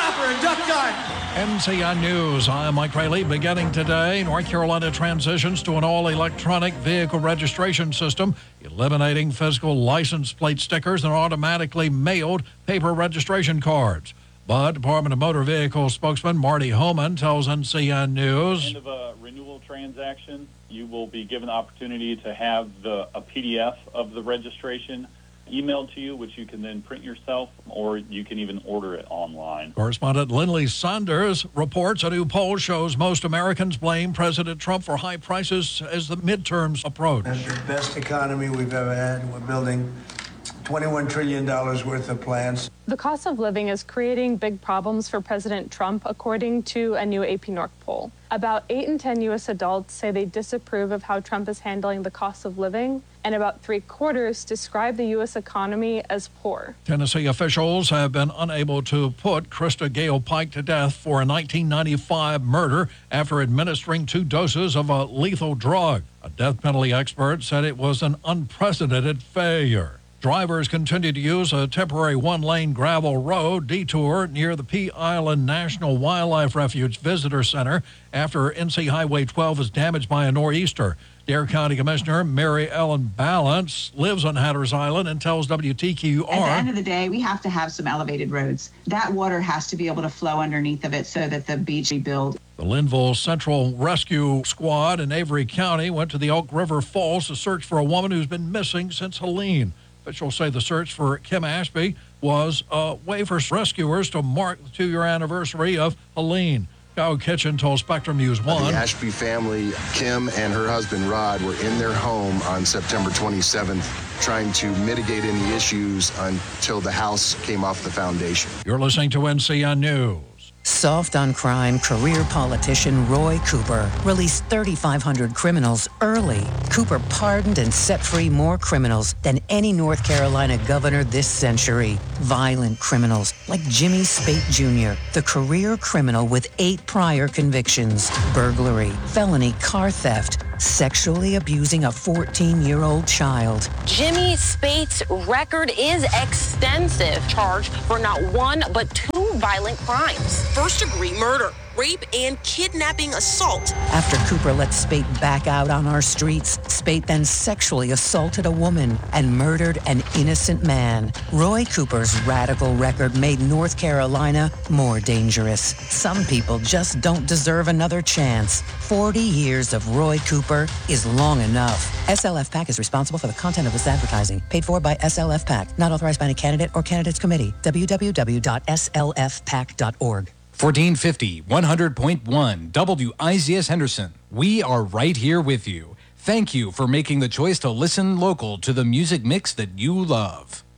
chopper and duck dive. NCN News, I'm Mike Rayleigh. Beginning today, North Carolina transitions to an all-electronic vehicle registration system, eliminating physical license plate stickers and automatically mailed paper registration cards. But Department of Motor Vehicles spokesman Marty Homan tells NCN News. At the end of a renewal transaction, you will be given the opportunity to have a PDF of the registration emailed to you, which you can then print yourself, or you can even order it online. Correspondent Lindley Saunders reports a new poll shows most Americans blame President Trump for high prices as the midterms approach. And the best economy we've ever had. We're building $21 trillion worth of plants. The cost of living is creating big problems for President Trump, according to a new AP North poll. About 8 in 10 U.S. adults say they disapprove of how Trump is handling the cost of living, and about 3/4 describe the U.S. economy as poor. Tennessee officials have been unable to put Krista Gale Pike to death for a 1995 murder after administering 2 doses of a lethal drug. A death penalty expert said it was an unprecedented failure. Drivers continue to use a temporary 1-lane gravel road detour near the Pea Island National Wildlife Refuge Visitor Center after NC Highway 12 is damaged by a nor'easter. Dare County Commissioner Mary Ellen Balance lives on Hatteras Island and tells WTQR. At the end of the day, we have to have some elevated roads. That water has to be able to flow underneath of it so that the beach rebuild. The Linville Central Rescue Squad in Avery County went to the Elk River Falls to search for a woman who's been missing since Helene. Officials say the search for Kim Ashby was a way for rescuers to mark the 2-year anniversary of Helene. Kyle Kitchen told Spectrum News 1. The Ashby family, Kim and her husband Rod, were in their home on September 27th trying to mitigate any issues until the house came off the foundation. You're listening to NCN News. Soft on crime career politician Roy Cooper released 3,500 criminals early. Cooper pardoned and set free more criminals than any North Carolina governor this century. Violent criminals like Jimmy Spate Jr., the career criminal with 8 prior convictions: burglary, felony car theft, sexually abusing a 14-year-old child. Jimmy Spate's record is extensive, charged for not 1 but 2 violent crimes: first-degree murder, rape, and kidnapping assault. After Cooper let Spate back out on our streets, Spate then sexually assaulted a woman and murdered an innocent man. Roy Cooper's radical record made North Carolina more dangerous. Some people just don't deserve another chance. 40 years of Roy Cooper is long enough. SLF PAC is responsible for the content of this advertising. Paid for by SLF PAC. Not authorized by any candidate or candidates committee. www.slfpac.org. 1450, 100.1, WIZS Henderson. We are right here with you. Thank you for making the choice to listen local to the music mix that you love.